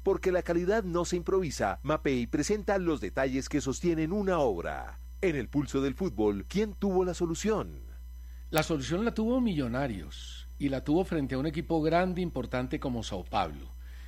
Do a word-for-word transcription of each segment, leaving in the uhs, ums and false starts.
Porque la calidad no se improvisa, Mapei presenta los detalles que sostienen una obra. En el pulso del fútbol, ¿quién tuvo la solución? La solución la tuvo Millonarios y la tuvo frente a un equipo grande, importante como Sao Paulo.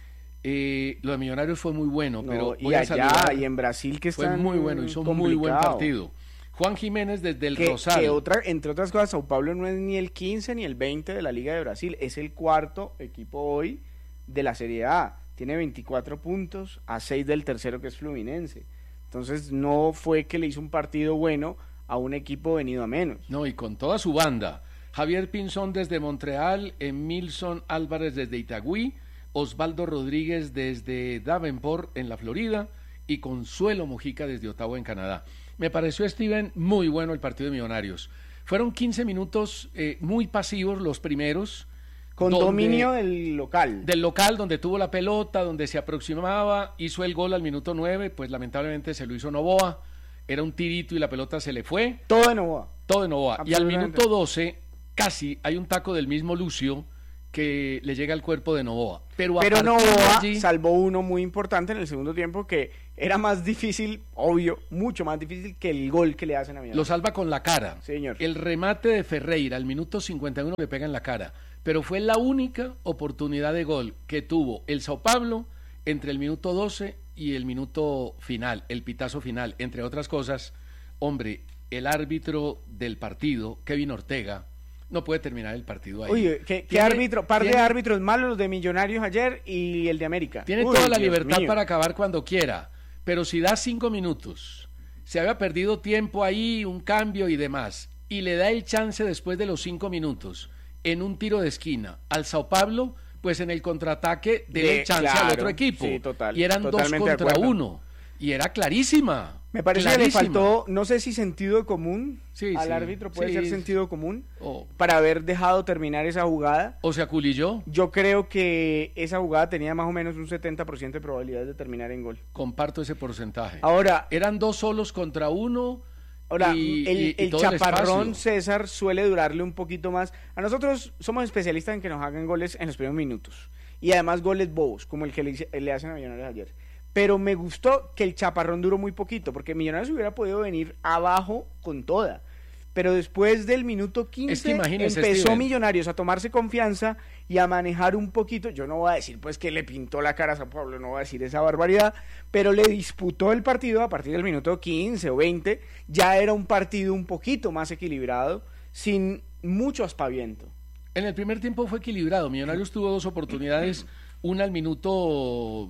Eh, lo de Millonarios fue muy bueno, no, pero y voy allá, a saludar, y en Brasil que fue están muy bueno, hizo un muy buen partido. Juan Jiménez desde el que, Rosal. Que otra, entre otras cosas, Sao Paulo no es ni el quince ni el veinte de la Liga de Brasil, es el cuarto equipo hoy de la Serie A. Tiene veinticuatro puntos a seis del tercero, que es Fluminense. Entonces no fue que le hizo un partido bueno a un equipo venido a menos. No, y con toda su banda. Javier Pinzón desde Montreal, Emilson Álvarez desde Itagüí, Osvaldo Rodríguez desde Davenport en la Florida y Consuelo Mojica desde Ottawa en Canadá. Me pareció, Steven, muy bueno el partido de Millonarios. Fueron quince minutos eh, muy pasivos los primeros. Con donde, dominio del local. Del local, donde tuvo la pelota, donde se aproximaba, hizo el gol al minuto nueve, pues lamentablemente se lo hizo Novoa. Era un tirito y la pelota se le fue. Todo de Novoa. Todo de Novoa. Y al minuto doce, casi hay un taco del mismo Lucio que le llega al cuerpo de Novoa. Pero, Pero Novoa allí... salvó uno muy importante en el segundo tiempo, que era más difícil, obvio, mucho más difícil que el gol que le hacen a Millonarios. Lo salva con la cara. Señor. El remate de Ferreira al minuto cincuenta y uno le pega en la cara. Pero fue la única oportunidad de gol que tuvo el Sao Paulo entre el minuto doce y el minuto final, el pitazo final. Entre otras cosas, hombre, el árbitro del partido, Kevin Ortega, no puede terminar el partido ahí. Oye, ¿qué, qué árbitro? Par de árbitros malos, los de Millonarios ayer y el de América. Tiene Uy, toda la Dios libertad mío. para acabar cuando quiera, pero si da cinco minutos, se había perdido tiempo ahí, un cambio y demás, y le da el chance después de los cinco minutos, en un tiro de esquina, al Sao Paulo, pues en el contraataque dele De, chance claro, al otro equipo. Sí, total, y eran dos contra uno, y era clarísima. Me parece clarísima. que le faltó, no sé si sentido común sí, al sí, árbitro, puede sí. ser sentido común, oh. para haber dejado terminar esa jugada. O se aculilló. Yo creo que esa jugada tenía más o menos un setenta por ciento de probabilidades de terminar en gol. Comparto ese porcentaje. Ahora, eran dos solos contra uno. Ahora, y, el, y, y el todo chaparrón el César suele durarle un poquito más. A nosotros somos especialistas en que nos hagan goles en los primeros minutos. Y además goles bobos, como el que le, le hacen a Millonarios ayer. Pero me gustó que el chaparrón duró muy poquito, porque Millonarios hubiera podido venir abajo con toda. Pero después del minuto quince es que empezó Steven. Millonarios a tomarse confianza y a manejar un poquito. Yo no voy a decir pues que le pintó la cara a Sao Paulo, no voy a decir esa barbaridad, pero le disputó el partido a partir del minuto quince o veinte. Ya era un partido un poquito más equilibrado, sin mucho aspaviento. En el primer tiempo fue equilibrado. Millonarios tuvo dos oportunidades, una al minuto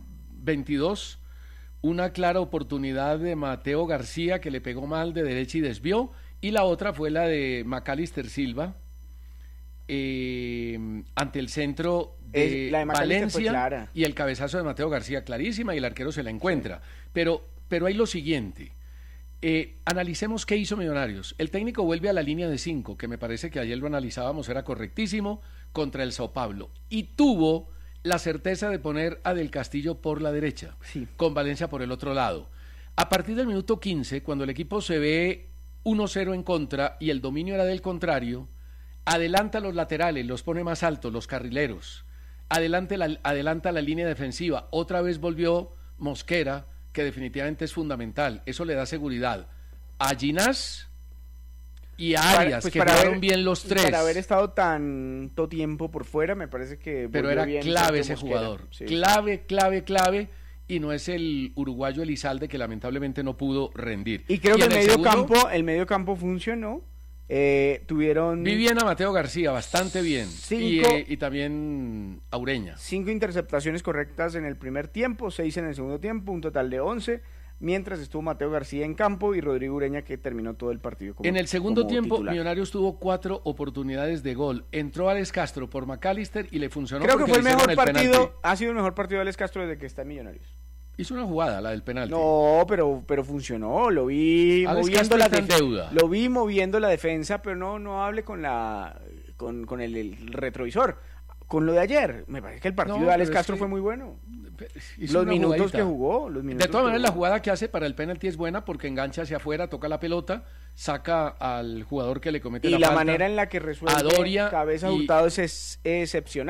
veintidós, una clara oportunidad de Mateo García que le pegó mal de derecha y desvió, y la otra fue la de Macalister Silva eh, ante el centro de, es, la de Valencia y el cabezazo de Mateo García, clarísima, y el arquero se la encuentra. Sí. Pero, pero hay lo siguiente, eh, analicemos qué hizo Millonarios. El técnico vuelve a la línea de cinco, que me parece que ayer lo analizábamos, era correctísimo, contra el Sao Paulo, y tuvo la certeza de poner a Del Castillo por la derecha, sí. con Valencia por el otro lado. A partir del minuto quince, cuando el equipo se ve uno cero en contra y el dominio era del contrario, adelanta los laterales, los pone más altos, los carrileros, adelante la, adelanta la línea defensiva, otra vez volvió Mosquera, que definitivamente es fundamental, eso le da seguridad a Ginás y a Arias, pues que jugaron haber, bien los tres. Para haber estado tanto tiempo por fuera, me parece que... Pero era clave ese Mosquera. Jugador, sí. clave, clave, clave, y no es el uruguayo Elizalde, que lamentablemente no pudo rendir. Y creo y que el, el medio segundo, campo, el medio campo funcionó, eh, tuvieron... Vi bien a Mateo García, bastante bien, cinco, y, eh, y también a Ureña. Cinco interceptaciones correctas en el primer tiempo, seis en el segundo tiempo, un total de once, mientras estuvo Mateo García en campo y Rodrigo Ureña, que terminó todo el partido como En el segundo como tiempo, titular. Millonarios tuvo cuatro oportunidades de gol. Entró Alex Castro por Macalister y le funcionó. Creo que fue el mejor el partido, penalti. ha sido el mejor partido de Alex Castro desde que está en Millonarios. Hizo una jugada, la del penalti. No, pero pero funcionó, lo vi Alex moviendo la def- deuda. Lo vi moviendo la defensa, pero no no hable con la con, con el, el retrovisor. Con lo de ayer, me parece que el partido No, de Alex pero es Castro que fue muy bueno. hizo Los una minutos jugadita. que jugó, los minutos De todas que maneras, la jugó. jugada que hace para el penalti es buena porque engancha hacia afuera, toca la pelota, saca al jugador que le comete Y la, la falta, manera en la que resuelve a Doria Cabeza y- Hurtado es, es excepcional.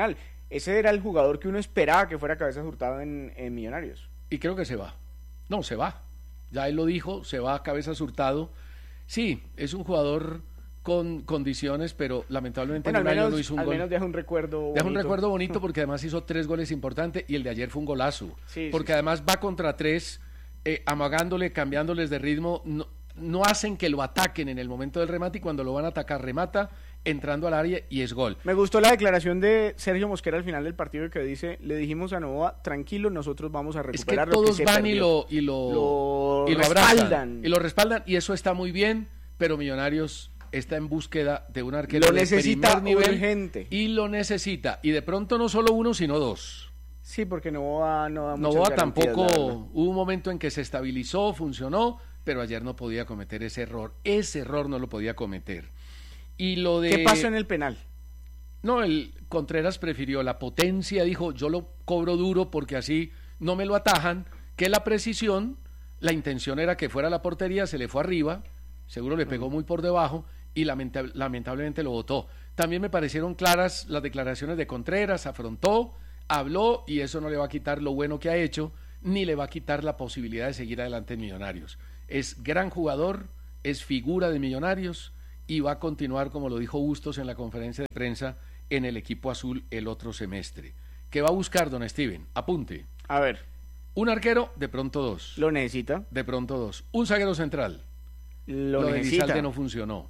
ese era el jugador que uno esperaba que fuera Cabezas Hurtado en, en Millonarios. Y creo que se va. No, se va. Ya él lo dijo, se va a Cabezas Hurtado. Sí, es un jugador con condiciones, pero lamentablemente bueno, en un menos, año no hizo un al gol. menos deja un recuerdo bonito. Deja un recuerdo bonito porque además hizo tres goles importantes y el de ayer fue un golazo. Sí, porque sí, además va contra tres, eh, amagándole, cambiándoles de ritmo. No, no hacen que lo ataquen en el momento del remate y cuando lo van a atacar remata entrando al área y es gol. Me gustó la declaración de Sergio Mosquera al final del partido que dice, le dijimos a Novoa, tranquilo, nosotros vamos a recuperar es que lo que todos se van y perdió". lo, y lo, Lo y lo respaldan. abrazan y lo respaldan y eso está muy bien, pero Millonarios está en búsqueda de un arquero Lo de necesita primer nivel urgente. y lo necesita y de pronto no solo uno sino dos. Sí, porque Novoa no da muchas Novoa garantías, tampoco, la verdad. hubo un momento en que se estabilizó, funcionó, pero ayer no podía cometer ese error. Ese error no lo podía cometer. Y lo de... ¿Qué pasó en el penal? No, el Contreras prefirió la potencia, dijo, yo lo cobro duro porque así no me lo atajan, que la precisión, la intención era que fuera a la portería, se le fue arriba, seguro le pegó muy por debajo y lamenta- lamentablemente lo botó. También me parecieron claras las declaraciones de Contreras, afrontó, habló y eso no le va a quitar lo bueno que ha hecho, ni le va a quitar la posibilidad de seguir adelante en Millonarios. Es gran jugador, es figura de Millonarios y va a continuar, como lo dijo Bustos en la conferencia de prensa, en el equipo azul el otro semestre. ¿Qué va a buscar, don Steven? Apunte. A ver, Un arquero, de pronto dos. lo necesita, De pronto dos. Un zaguero central. lo, Lo, de necesita. Elizalde no funcionó.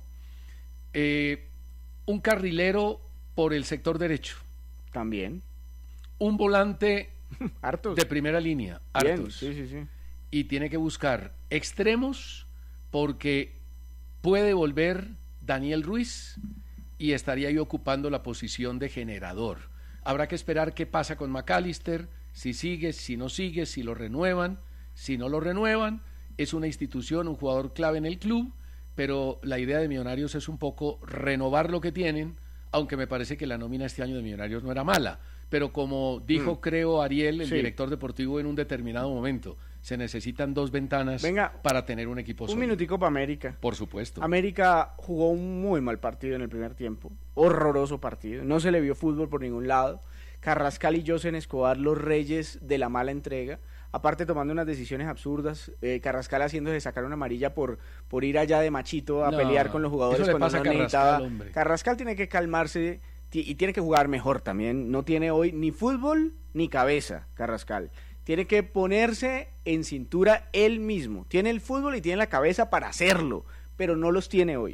Eh, un carrilero por el sector derecho. También. Un volante Hartos. de primera línea. Bien, Hartos. sí, sí, sí. Y tiene que buscar extremos porque puede volver Daniel Ruiz y estaría ahí ocupando la posición de generador. Habrá que esperar qué pasa con McAllister, si sigue, si no sigue, si lo renuevan, si no lo renuevan. Es una institución, un jugador clave en el club, pero la idea de Millonarios es un poco renovar lo que tienen, aunque me parece que la nómina este año de Millonarios no era mala. Pero como dijo, Mm. creo, Ariel, el Sí. director deportivo, en un determinado momento, se necesitan dos ventanas Venga, para tener un equipo Un sólido. minutico para América. Por supuesto. América jugó un muy mal partido en el primer tiempo. Horroroso partido. No se le vio fútbol por ningún lado. Carrascal y Josen Escobar, los reyes de la mala entrega. Aparte tomando unas decisiones absurdas. Eh, Carrascal haciéndose sacar una amarilla por, por ir allá de machito a No, pelear con los jugadores eso le cuando pasa no a Carrascal, necesitaba. hombre. Carrascal tiene que calmarse ti- y tiene que jugar mejor también. No tiene hoy ni fútbol ni cabeza, Carrascal. Tiene que ponerse en cintura él mismo. Tiene el fútbol y tiene la cabeza para hacerlo, pero no los tiene hoy.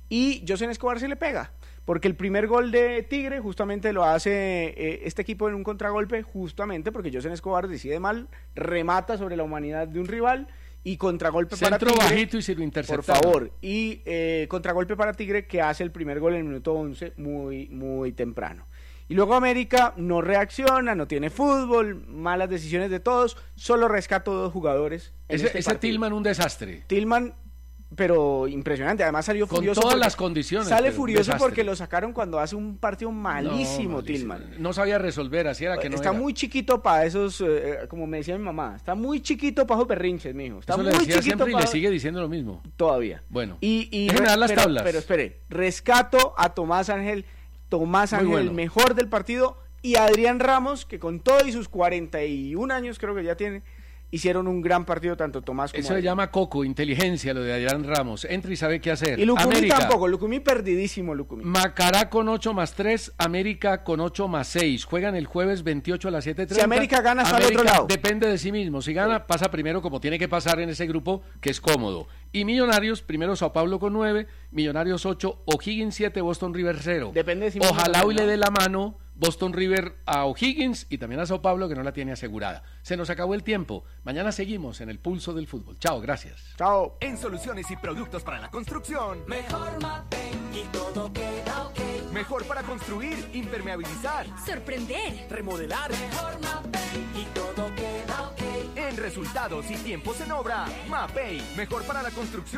Y Josen Escobar se le pega, porque el primer gol de Tigre justamente lo hace eh, este equipo en un contragolpe, justamente porque Josen Escobar decide mal, remata sobre la humanidad de un rival y contragolpe para Centro Tigre. bajito y si lo Por interceptaron. favor, y eh, contragolpe para Tigre que hace el primer gol en el minuto once muy, muy temprano. Y luego América no reacciona, no tiene fútbol, malas decisiones de todos, solo rescató dos jugadores. en Ese, este ese partido. Tillman un desastre. Tillman, pero impresionante, además salió Con furioso. todas porque- las condiciones, Sale pero un furioso desastre. porque lo sacaron cuando hace un partido malísimo, No, Tillman. No sabía resolver, así era que no Está era. muy chiquito para esos, eh, como me decía mi mamá, está muy chiquito para esos berrinches, mijo. Está Eso muy le decía chiquito siempre y pa- le sigue diciendo lo mismo. todavía. Bueno, Y, y déjeme dar las pero, tablas. Pero espere, rescato a Tomás Ángel, Tomás Muy Ángel, bueno. el mejor del partido, y a Adrián Ramos, que con todo y sus cuarenta y un años creo que ya tiene, hicieron un gran partido tanto Tomás como Eso se Adrián. llama coco, inteligencia, lo de Adrián Ramos. Entra y sabe qué hacer. Y Lucumí América, tampoco, Lucumí perdidísimo, Lucumí. Macará con ocho más tres, América con ocho más seis. Juegan el jueves veintiocho a las siete treinta. Si América gana, está al otro América lado. Depende de sí mismo. Si gana, pasa primero como tiene que pasar en ese grupo, que es cómodo. Y Millonarios, primero Sao Paulo con nueve, Millonarios ocho, O'Higgins siete, Boston River cero. Depende de sí mismo Ojalá hoy también, le ¿no? dé la mano Boston River a O'Higgins y también a Sao Paulo, que no la tiene asegurada. Se nos acabó el tiempo. Mañana seguimos en el pulso del fútbol. Chao, gracias. Chao. En soluciones y productos para la construcción. Mejor Mapei y todo queda ok. Mejor para construir, impermeabilizar, Sorprender. remodelar. Mejor Mapei y todo queda ok. En resultados y tiempos en obra. Mapei, mejor para la construcción.